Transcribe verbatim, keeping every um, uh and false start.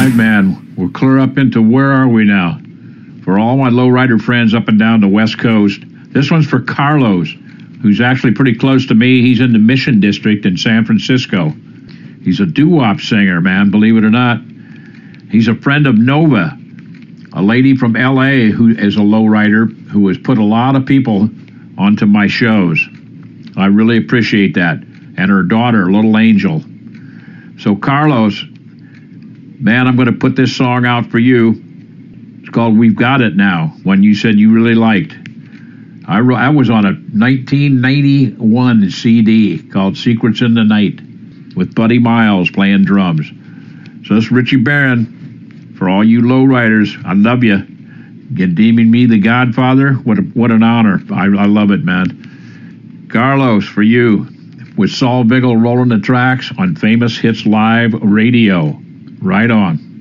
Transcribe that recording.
right, man. We're clear up into where are we now? For all my lowrider friends up and down the West Coast, this one's for Carlos, who's actually pretty close to me. He's in the Mission District in San Francisco. He's a doo-wop singer, man, believe it or not. He's a friend of Nova, a lady from L A who is a lowrider who has put a lot of people onto my shows. I really appreciate that. And her daughter, Little Angel. So Carlos, man, I'm going to put this song out for you. It's called We've Got It Now, one you said you really liked. I, I was on a nineteen ninety-one C D called Secrets in the Night with Buddy Miles playing drums. So this is Richie Barron. For all you lowriders, I love you. You're deeming me the Godfather. What a, what an honor. I, I love it, man. Carlos, for you, with Saul Biggle rolling the tracks on Famous Hits Live Radio. Right on.